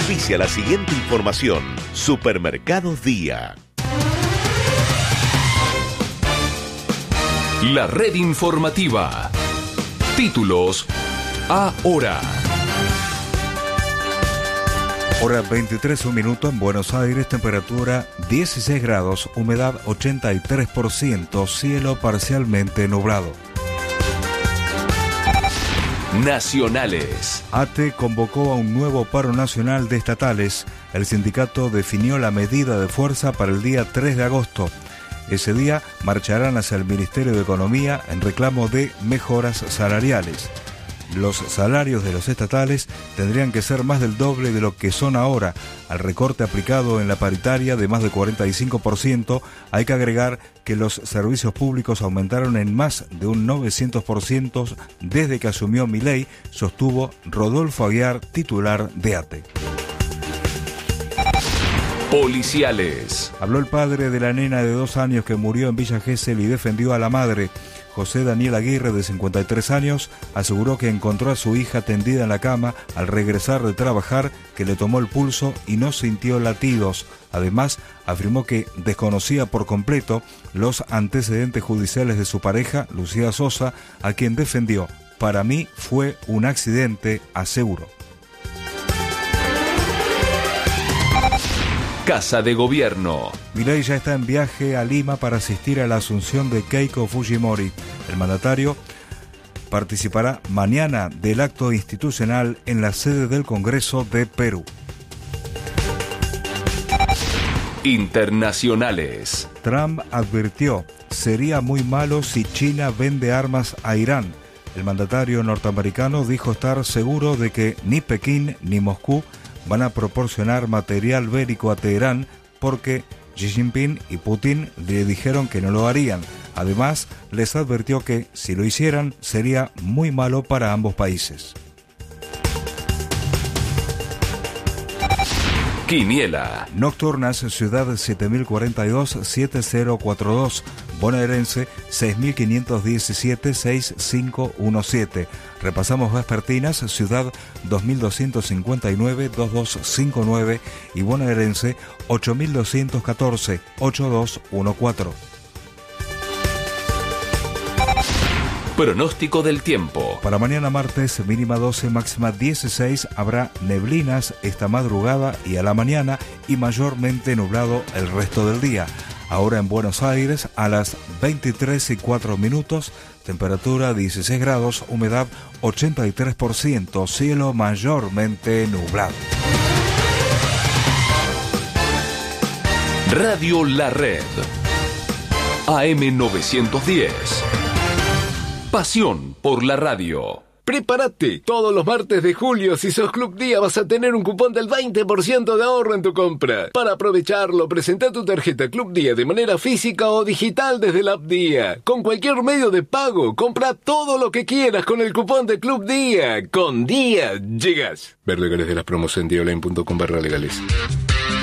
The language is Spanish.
Auspicia la siguiente información. Supermercados Día. La red informativa. Títulos ahora. Hora 23, un minuto en Buenos Aires, temperatura 16 grados, humedad 83%, cielo parcialmente nublado. Nacionales. ATE convocó a un nuevo paro nacional de estatales. El sindicato definió la medida de fuerza para el día 3 de agosto. Ese día marcharán hacia el Ministerio de Economía en reclamo de mejoras salariales. Los salarios de los estatales tendrían que ser más del doble de lo que son ahora. Al recorte aplicado en la paritaria de más de 45%, hay que agregar que los servicios públicos aumentaron en más de un 900% desde que asumió Milei, sostuvo Rodolfo Aguiar, titular de ATE. Policiales. Habló el padre de la nena de 2 años que murió en Villa Gesell y defendió a la madre. José Daniel Aguirre, de 53 años, aseguró que encontró a su hija tendida en la cama al regresar de trabajar, que le tomó el pulso y no sintió latidos. Además, afirmó que desconocía por completo los antecedentes judiciales de su pareja, Lucía Sosa, a quien defendió. Para mí fue un accidente, aseguró. Casa de Gobierno. Milei ya está en viaje a Lima para asistir a la asunción de Keiko Fujimori. El mandatario participará mañana del acto institucional en la sede del Congreso de Perú. Internacionales. Trump advirtió, sería muy malo si China vende armas a Irán. El mandatario norteamericano dijo estar seguro de que ni Pekín ni Moscú van a proporcionar material bélico a Teherán porque Xi Jinping y Putin le dijeron que no lo harían. Además, les advirtió que si lo hicieran sería muy malo para ambos países. Quiniela. Nocturnas, Ciudad 7042-7042, Bonaerense 6517-6517. Repasamos vespertinas, Ciudad 2259-2259 y Bonaerense 8214-8214. Pronóstico del tiempo. Para mañana martes, mínima 12, máxima 16, habrá neblinas esta madrugada y a la mañana y mayormente nublado el resto del día. Ahora en Buenos Aires, a las 23:04, temperatura 16 grados, humedad 83%, cielo mayormente nublado. Radio La Red. AM 910. Pasión por la radio. Prepárate, todos los martes de julio, si sos Club Día, vas a tener un cupón del 20% de ahorro en tu compra. Para aprovecharlo, presenta tu tarjeta Club Día de manera física o digital desde la app Día. Con cualquier medio de pago, compra todo lo que quieras con el cupón de Club Día. Con Día llegas. Ver legales de las promos en diaonline.com/legales.